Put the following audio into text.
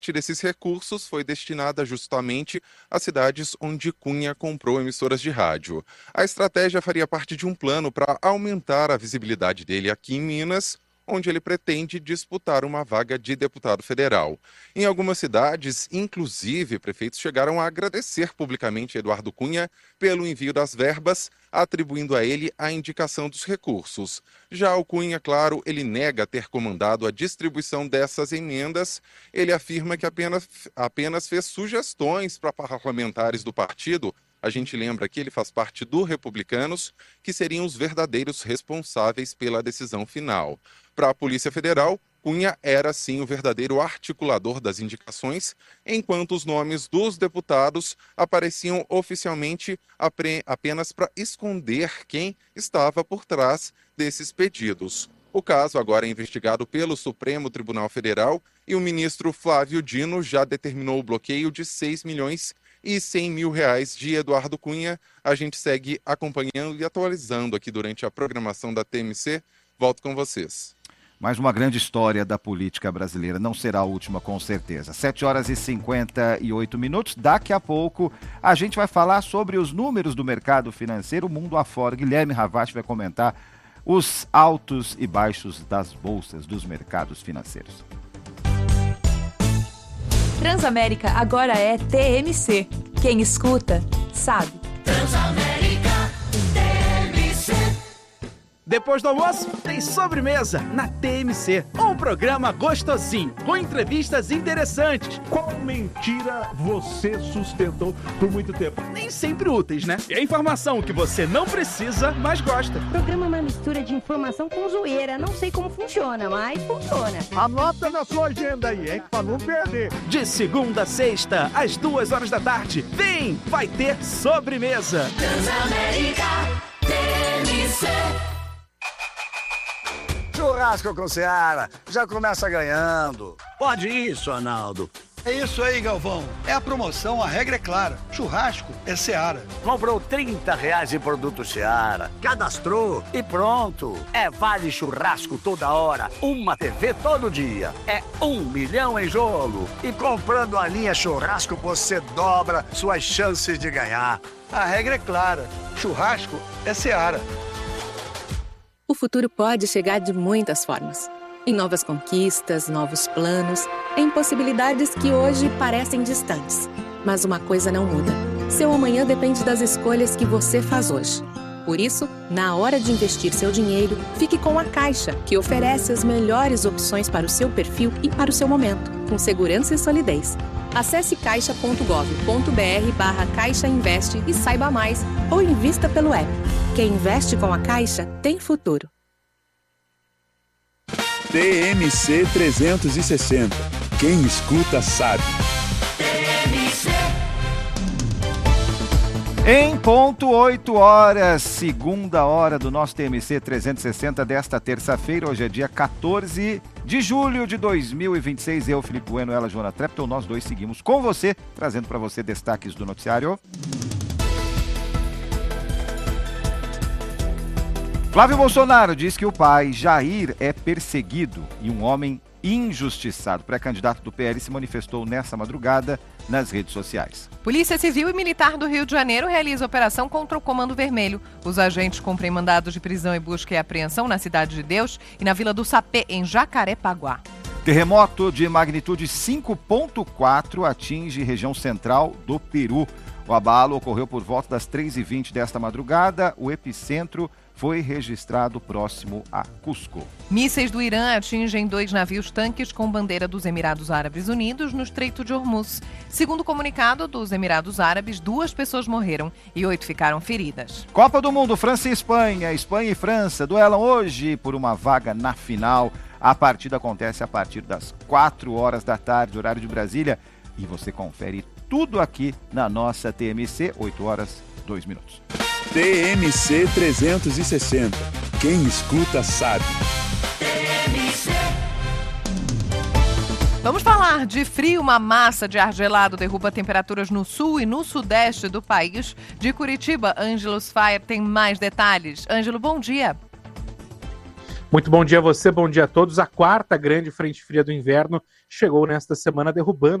desses recursos foi destinada justamente às cidades onde Cunha comprou emissoras de rádio. A estratégia faria parte de um plano para aumentar a visibilidade dele aqui em Minas, onde ele pretende disputar uma vaga de deputado federal. Em algumas cidades, inclusive, prefeitos chegaram a agradecer publicamente Eduardo Cunha pelo envio das verbas, atribuindo a ele a indicação dos recursos. Já o Cunha, claro, ele nega ter comandado a distribuição dessas emendas. Ele afirma que apenas fez sugestões para parlamentares do partido. A gente lembra que ele faz parte do Republicanos, que seriam os verdadeiros responsáveis pela decisão final. Para a Polícia Federal, Cunha era, sim, o verdadeiro articulador das indicações, enquanto os nomes dos deputados apareciam oficialmente apenas para esconder quem estava por trás desses pedidos. O caso agora é investigado pelo Supremo Tribunal Federal e o ministro Flávio Dino já determinou o bloqueio de 6 milhões e 100 mil reais de Eduardo Cunha. A gente segue acompanhando e atualizando aqui durante a programação da TMC. Volto com vocês. Mais uma grande história da política brasileira, não será a última com certeza. 7h58. Daqui a pouco a gente vai falar sobre os números do mercado financeiro mundo afora. Guilherme Ravati vai comentar os altos e baixos das bolsas dos mercados financeiros. Transamérica agora é TMC. Quem escuta, sabe. Transamérica TMC. Depois do almoço, tem sobremesa na TMC. Um programa gostosinho, com entrevistas interessantes. Qual mentira você sustentou por muito tempo? Nem sempre úteis, né? É informação que você não precisa, mas gosta. O programa é uma mistura de informação com zoeira. Não sei como funciona, mas funciona. Anota na sua agenda aí, hein? Pra não perder. De segunda a sexta, às 14h. Vem, vai ter sobremesa. Transamérica TMC. Churrasco com Seara, já começa ganhando. Pode isso, Arnaldo. É isso aí, Galvão. É a promoção, a regra é clara. Churrasco é Seara. Comprou R$30 em produto Seara, cadastrou e pronto. É vale churrasco toda hora, uma TV todo dia. É 1 milhão em jogo. E comprando a linha churrasco, você dobra suas chances de ganhar. A regra é clara. Churrasco é Seara. O futuro pode chegar de muitas formas. Em novas conquistas, novos planos, em possibilidades que hoje parecem distantes. Mas uma coisa não muda. Seu amanhã depende das escolhas que você faz hoje. Por isso, na hora de investir seu dinheiro, fique com a Caixa, que oferece as melhores opções para o seu perfil e para o seu momento, com segurança e solidez. Acesse caixa.gov.br/Caixa Investe e saiba mais, ou invista pelo app. Quem investe com a Caixa tem futuro. TMC 360. Quem escuta sabe. Em ponto 8h, segunda hora do nosso TMC 360 desta terça-feira. Hoje é dia 14 de julho de 2026. Eu, Felipe Bueno, ela, Joana Trepton, nós dois seguimos com você, trazendo para você destaques do noticiário. Flávio Bolsonaro diz que o pai, Jair, é perseguido e um homem injustiçado. O pré-candidato do PL se manifestou nessa madrugada nas redes sociais. Polícia Civil e Militar do Rio de Janeiro realiza operação contra o Comando Vermelho. Os agentes cumprem mandados de prisão e busca e apreensão na Cidade de Deus e na Vila do Sapé, em Jacarepaguá. Terremoto de magnitude 5.4 atinge região central do Peru. O abalo ocorreu por volta das 3h20 desta madrugada. O epicentro foi registrado próximo a Cusco. Mísseis do Irã atingem 2 navios-tanques com bandeira dos Emirados Árabes Unidos no Estreito de Hormuz. Segundo o comunicado dos Emirados Árabes, 2 pessoas morreram e 8 ficaram feridas. Copa do Mundo, França e Espanha. Espanha e França duelam hoje por uma vaga na final. A partida acontece a partir das 4h, horário de Brasília. E você confere tudo aqui na nossa TMC, 8h02. TMC 360. Quem escuta sabe. Vamos falar de frio. Uma massa de ar gelado derruba temperaturas no sul e no sudeste do país. De Curitiba, Ângelo Sfaier tem mais detalhes. Ângelo, bom dia. Muito bom dia a você, bom dia a todos. A quarta grande frente fria do inverno chegou nesta semana derrubando